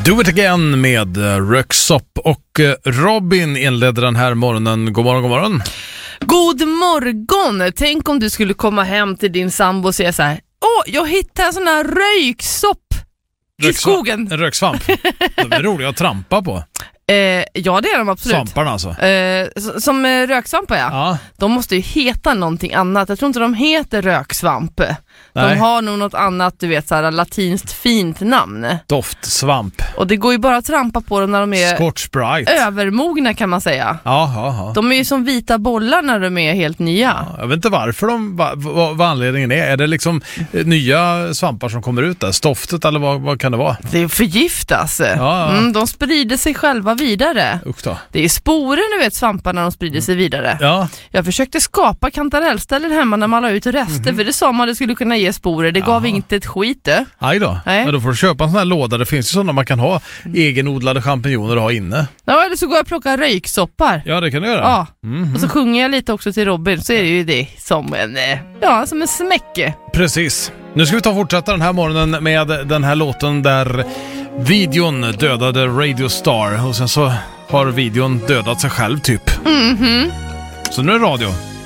Do it again med Röksop och Robin inledde den här morgonen. God morgon, god morgon. God morgon! Tänk om du skulle komma hem till din sambo och säga så här: jag hittade en sån här röksopp i skogen. En röksvamp. De är roliga att trampa på. Ja, det är de absolut. Svamparna alltså. Som röksvampar, ja. De måste ju heta någonting annat. Jag tror inte de heter röksvamp. Nej. De har nog något annat, du vet, så här latinskt fint namn. Doftsvamp. Och det går ju bara att trampa på dem när de är Scotch Brite. övermogna, kan man säga. Ja. De är ju som vita bollar när de är helt nya. Ja, jag vet inte varför vad anledningen är. Är det liksom nya svampar som kommer ut där? Stoftet eller vad kan det vara? Det förgiftas. Ja. De sprider sig själva vidare. Usch då. Det är sporer, du vet, svampar när de sprider sig vidare. Ja. Jag försökte skapa kantarellställen hemma när man la ut rester, för det sa man det skulle kunna ge sporer. Det gav inte ett skit. Aj då. Nej. Men då får du köpa en sån här låda. Det finns ju sådana man kan ha egenodlade champinjoner och ha inne. Ja, eller så går jag och plockar röksoppar. Ja, det kan du göra. Ja. Och så sjunger jag lite också till Robin, så är det ju det som en smäcke. Precis. Nu ska vi ta och fortsätta den här morgonen med den här låten där videon dödade Radio Star och sen så har videon dödat sig själv typ. Så nu är det radio.